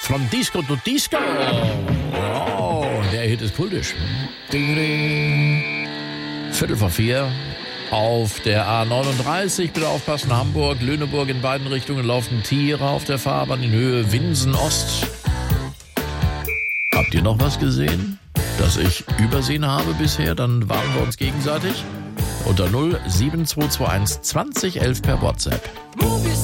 From Disco to Disco. Oh, der Hit ist kultisch. Ding, ding. 3:45 auf der A39. Bitte aufpassen, Hamburg, Lüneburg in beiden Richtungen laufen Tiere auf der Fahrbahn in Höhe Winsen-Ost. Habt ihr noch was gesehen, das ich übersehen habe bisher? Dann warnen wir uns gegenseitig. Unter 07221 20 11 per WhatsApp.